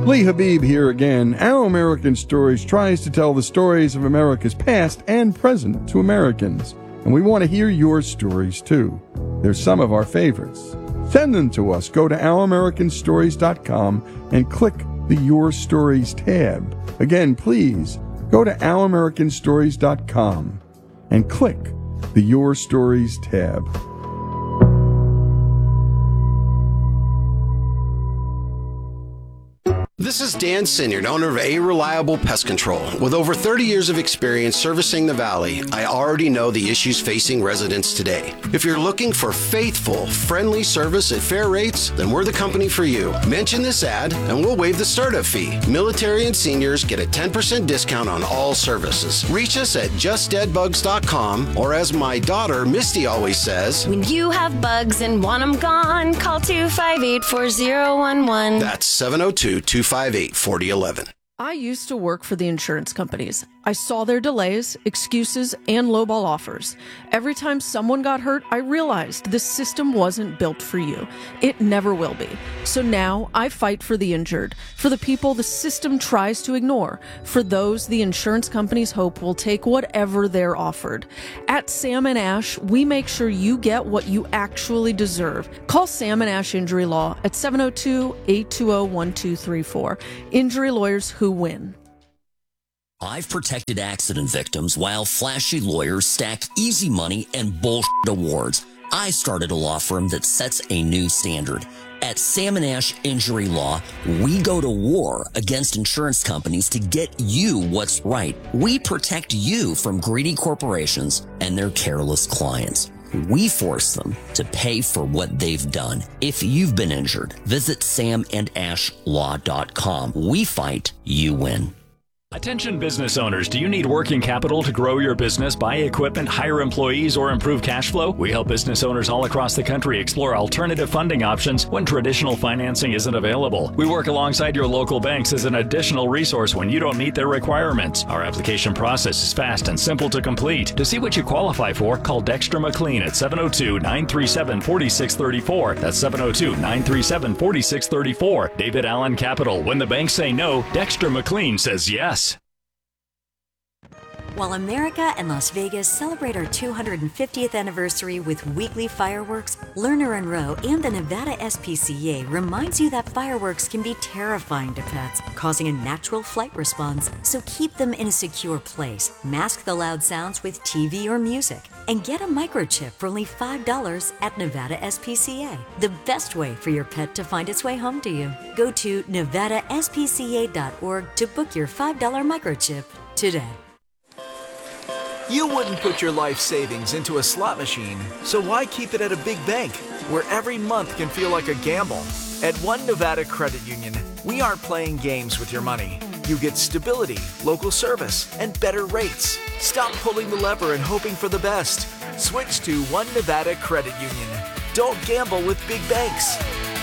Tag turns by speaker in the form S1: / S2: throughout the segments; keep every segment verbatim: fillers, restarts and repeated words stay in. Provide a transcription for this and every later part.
S1: Lee Habib here again. Our American Stories tries to tell the stories of America's past and present to Americans. And we want to hear your stories too. They're some of our favorites. Send them to us. Go to our american stories dot com and click the Your Stories tab. Again, please go to our american stories dot com and click the Your Stories tab.
S2: This is Dan Sinyard, owner of A Reliable Pest Control. With over thirty years of experience servicing the Valley, I already know the issues facing residents today. If you're looking for faithful, friendly service at fair rates, then we're the company for you. Mention this ad and we'll waive the startup fee. Military and seniors get a ten percent discount on all services. Reach us at just dead bugs dot com, or as my daughter Misty always says,
S3: when you have bugs and want them gone, call two five eight, four zero one one.
S2: That's seven oh two, two five eight, four oh one one.
S4: I used to work for the insurance companies. I saw their delays, excuses, and lowball offers. Every time someone got hurt, I realized this system wasn't built for you. It never will be. So now I fight for the injured, for the people the system tries to ignore, for those the insurance companies hope will take whatever they're offered. At Sam and Ash, we make sure you get what you actually deserve. Call Sam and Ash Injury Law at seven oh two, eight two oh, one two three four. Injury lawyers who win.
S5: I've protected accident victims while flashy lawyers stack easy money and bullshit awards. I started a law firm that sets a new standard. At Sam and Ash Injury Law, we go to war against insurance companies to get you what's right. We protect you from greedy corporations and their careless clients. We force them to pay for what they've done. If you've been injured, visit sam and ash law dot com. We fight, you win.
S6: Attention business owners, do you need working capital to grow your business, buy equipment, hire employees, or improve cash flow? We help business owners all across the country explore alternative funding options when traditional financing isn't available. We work alongside your local banks as an additional resource when you don't meet their requirements. Our application process is fast and simple to complete. To see what you qualify for, call Dexter McLean at seven oh two, nine three seven, four six three four. That's seven oh two, nine three seven, four six three four. David Allen Capital. When the banks say no, Dexter McLean says yes.
S7: While America and Las Vegas celebrate our two hundred fiftieth anniversary with weekly fireworks, Lerner and Rowe and the Nevada S P C A reminds you that fireworks can be terrifying to pets, causing a natural flight response. So keep them in a secure place. Mask the loud sounds with T V or music. And get a microchip for only five dollars at Nevada S P C A. The best way for your pet to find its way home to you. Go to nevada s p c a dot org to book your five dollar microchip today.
S8: You wouldn't put your life savings into a slot machine, so why keep it at a big bank, where every month can feel like a gamble? At One Nevada Credit Union, we aren't playing games with your money. You get stability, local service, and better rates. Stop pulling the lever and hoping for the best. Switch to One Nevada Credit Union. Don't gamble with big banks.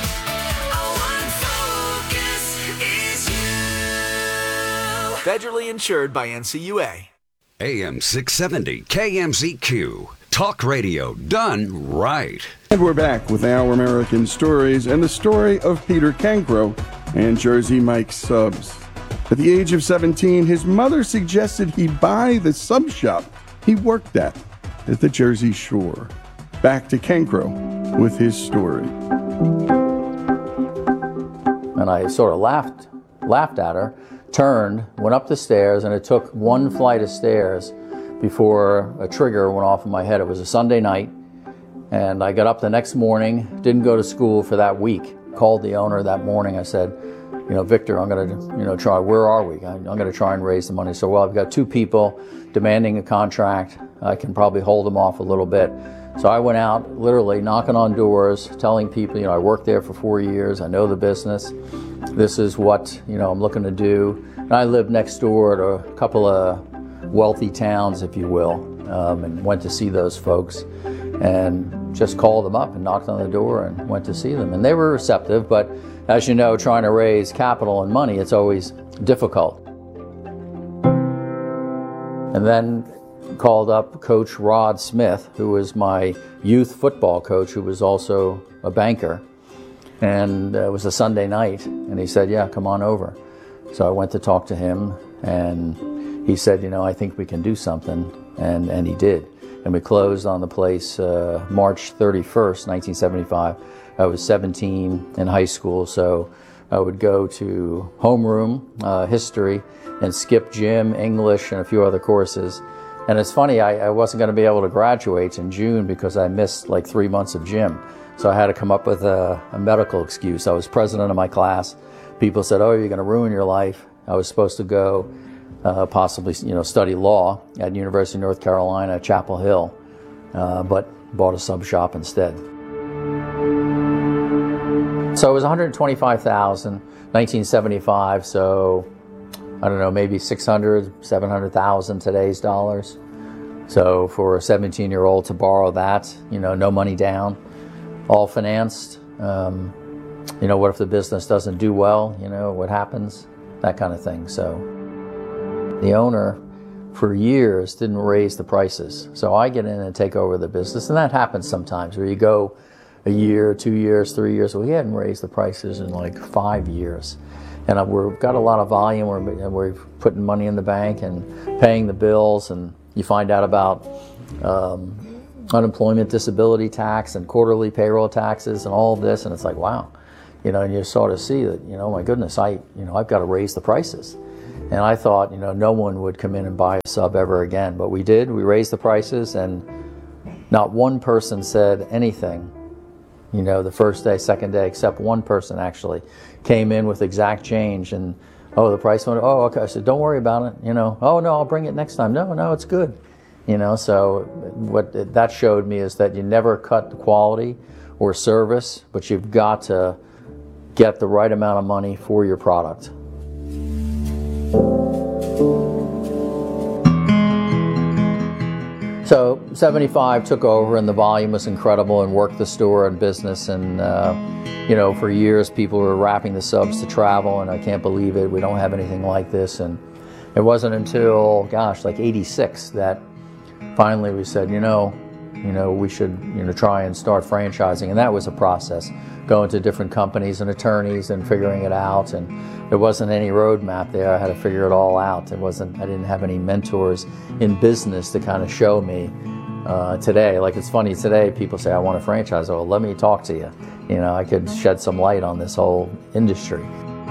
S8: Federally insured by N C U A.
S9: A M six seventy K M Z Q. Talk radio done right.
S1: And we're back with Our American Stories and the story of Peter Cancro and Jersey Mike's Subs. At the age of seventeen, his mother suggested he buy the sub shop he worked at at the Jersey Shore. Back to Cancro with his story.
S10: And I sort of laughed, laughed at her, turned, went up the stairs, and it took one flight of stairs before a trigger went off in my head. It was a Sunday night, and I got up the next morning, didn't go to school for that week. Called the owner that morning. I said, you know, Victor, I'm going to, you know, try, where are we? I'm going to try and raise the money. So, well, I've got two people demanding a contract. I can probably hold them off a little bit. So I went out literally knocking on doors, telling people, you know, I worked there for four years. I know the business. This is what, you know, I'm looking to do. And I lived next door to a couple of wealthy towns, if you will, um, and went to see those folks and just called them up and knocked on the door and went to see them. And they were receptive, but as you know, trying to raise capital and money, it's always difficult. And then called up Coach Rod Smith, who was my youth football coach, who was also a banker. And uh, it was a Sunday night, and he said, yeah, come on over. So I went to talk to him, and he said, you know, I think we can do something, and, and he did. And we closed on the place uh, March thirty-first, nineteen seventy-five. I was seventeen in high school, so I would go to homeroom, uh, history, and skip gym, English, and a few other courses. And it's funny, I, I wasn't going to be able to graduate in June because I missed like three months of gym. So I had to come up with a, a medical excuse. I was president of my class. People said, oh, you're going to ruin your life. I was supposed to go uh, possibly you know, study law at University of North Carolina, Chapel Hill, uh, but bought a sub shop instead. So it was one hundred twenty-five thousand dollars, nineteen seventy-five, so I don't know, maybe six hundred, seven hundred thousand today's dollars. So for a seventeen-year-old to borrow that, you know, no money down, all financed. Um, you know, what if the business doesn't do well? You know, what happens? That kind of thing. So the owner, for years, didn't raise the prices. So I get in and take over the business, and that happens sometimes where you go a year, two years, three years. Well, he hadn't raised the prices in like five years. And we've got a lot of volume, we're, we're putting money in the bank and paying the bills, and you find out about um, unemployment disability tax and quarterly payroll taxes and all of this, and it's like, wow. You know, and you sort of see that, you know, my goodness, I, you know, I've got to raise the prices. And I thought, you know, no one would come in and buy a sub ever again. But we did, we raised the prices, and not one person said anything. You know, the first day, second day, except one person actually came in with exact change, and oh, the price went, oh, okay. I said, don't worry about it. You know, oh no, I'll bring it next time. No, no, it's good. You know, so what that showed me is that you never cut the quality or service, but you've got to get the right amount of money for your product. So seventy-five took over, and the volume was incredible, and worked the store and business, and uh, you know, for years people were wrapping the subs to travel, and I can't believe it, we don't have anything like this. And it wasn't until, gosh, like eighty-six that finally we said, you know, you know, we should, you know, try and start franchising. And that was a process, going to different companies and attorneys and figuring it out. And there wasn't any roadmap there. I had to figure it all out. It wasn't, I didn't have any mentors in business to kind of show me uh, today. Like, it's funny today, people say, I want a franchise. Oh, let me talk to you. You know, I could shed some light on this whole industry.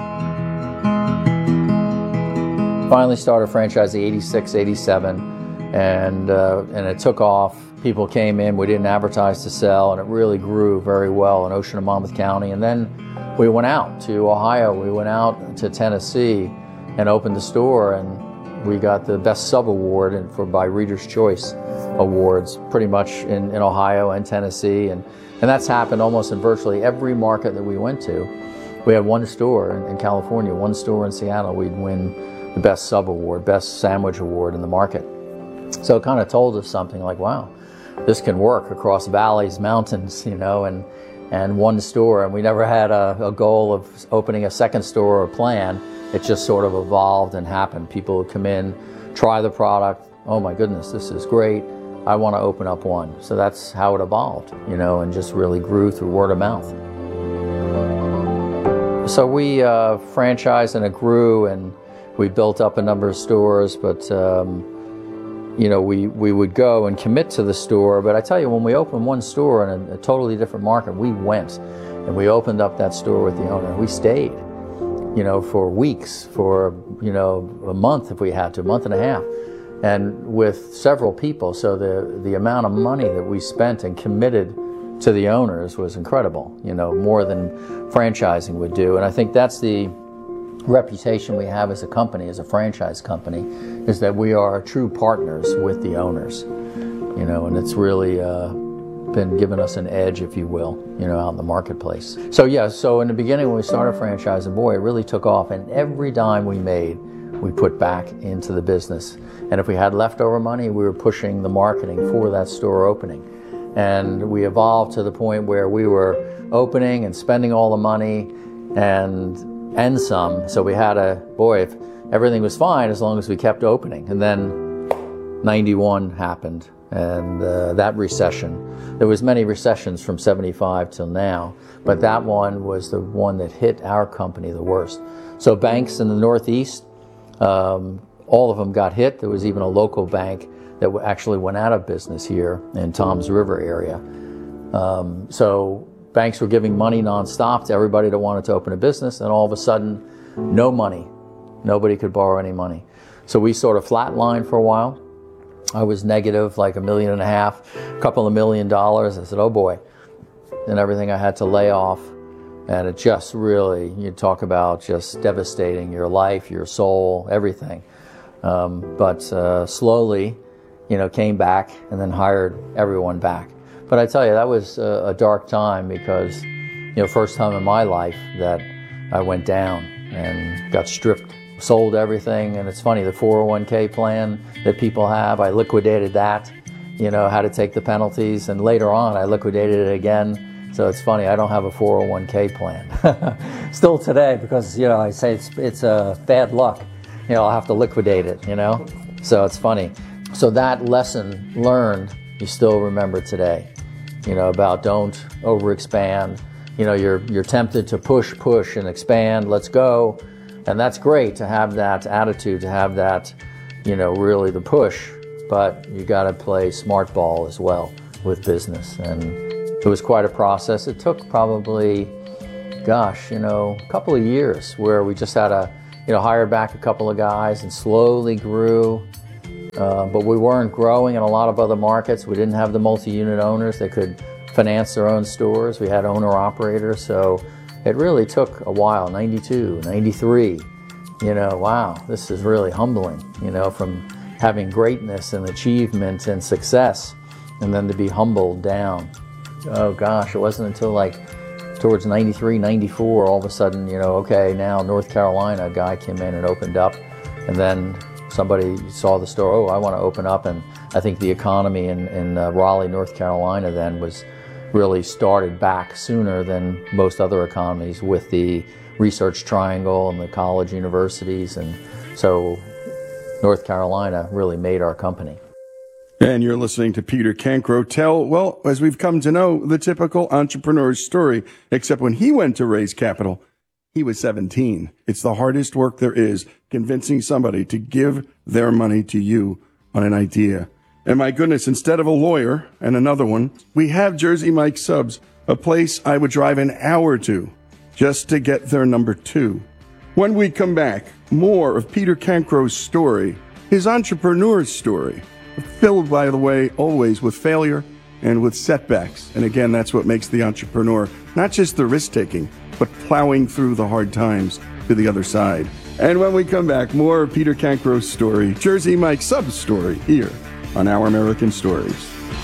S10: Finally started franchising eighty-six, eighty-seven, and, uh, and it took off. People came in, we didn't advertise to sell, and it really grew very well in Ocean and Monmouth County. And then we went out to Ohio, we went out to Tennessee and opened the store, and we got the Best Sub Award for by Reader's Choice Awards pretty much in, in Ohio and Tennessee. And, and that's happened almost in virtually every market that we went to. We had one store in, in California, one store in Seattle, we'd win the Best Sub Award, Best Sandwich Award in the market. So it kind of told us something like, wow, this can work across valleys, mountains, you know, and and one store. And we never had a, a goal of opening a second store or a plan. It just sort of evolved and happened. People would come in, try the product. Oh my goodness, this is great. I want to open up one. So that's how it evolved, you know, and just really grew through word of mouth. So we uh, franchised, and it grew, and we built up a number of stores, but um, you know, we, we would go and commit to the store. But I tell you, when we opened one store in a, a totally different market, we went and we opened up that store with the owner. We stayed, you know, for weeks, for, you know, a month if we had to, a month and a half, and with several people. So the, the amount of money that we spent and committed to the owners was incredible, you know, more than franchising would do. And I think that's the reputation we have as a company, as a franchise company, is that we are true partners with the owners, you know, and it's really uh, been giving us an edge, if you will, you know, out in the marketplace. So yeah, so in the beginning when we started franchising, boy, it really took off, and every dime we made, we put back into the business. And if we had leftover money, we were pushing the marketing for that store opening. And we evolved to the point where we were opening and spending all the money and and some. So we had a, boy, if everything was fine as long as we kept opening. And then ninety-one happened, And uh, that recession, there was many recessions from seventy-five till now, but that one was the one that hit our company the worst. So banks in the Northeast, um, all of them got hit. There was even a local bank that actually went out of business here in Toms River area. Um, so banks were giving money nonstop to everybody that wanted to open a business, and all of a sudden, no money. Nobody could borrow any money. So we sort of flatlined for a while. I was negative like a million and a half, a couple of million dollars. I said, oh boy. And everything I had to lay off. And it just really, you talk about just devastating your life, your soul, everything. Um, but uh, slowly, you know, came back and then hired everyone back. But I tell you, that was a, a dark time because, you know, first time in my life that I went down and got stripped, sold everything. And it's funny, the four oh one k plan that people have, I liquidated that, you know, how to take the penalties. And later on, I liquidated it again. So it's funny, I don't have a four oh one k plan.
S11: Still today, because, you know, I say it's, it's uh, bad luck. You know, I'll have to liquidate it, you know?
S10: So it's funny. So that lesson learned, you still remember today, you know, about don't overexpand. You know, you're, you're tempted to push, push, and expand, let's go. And that's great to have that attitude, to have that, you know, really the push. But you got to play smart ball as well with business. And it was quite a process. It took probably, gosh, you know, a couple of years where we just had to, you know, hire back a couple of guys and slowly grew. Uh, but we weren't growing in a lot of other markets. We didn't have the multi-unit owners that could finance their own stores. We had owner-operators. So it really took a while, ninety-two, ninety-three. You know, wow, this is really humbling, you know, from having greatness and achievement and success, and then to be humbled down. Oh gosh, it wasn't until like towards ninety-three, ninety-four, all of a sudden, you know, okay, now North Carolina, a guy came in and opened up, and then somebody saw the store, oh, I want to open up, and I think the economy in, in uh, Raleigh, North Carolina then was really started back sooner than most other economies with the research triangle and the college universities, and so North Carolina really made our company.
S1: And you're listening to Peter Cancro tell, well, as we've come to know, the typical entrepreneur's story, except when he went to raise capital, he was seventeen. It's the hardest work there is, convincing somebody to give their money to you on an idea. And my goodness, instead of a lawyer and another one, we have Jersey Mike Subs, a place I would drive an hour to just to get their number two. When we come back, more of Peter Cancro's story, his entrepreneur's story, filled, by the way, always with failure and with setbacks. And again, that's what makes the entrepreneur, not just the risk-taking, but plowing through the hard times to the other side. And when we come back, more of Peter Cancro's story, Jersey Mike Subs' story, here on Our American Stories.